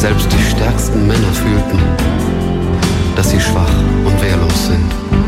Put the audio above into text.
selbst die stärksten Männer fühlten, dass sie schwach und wehrlos sind.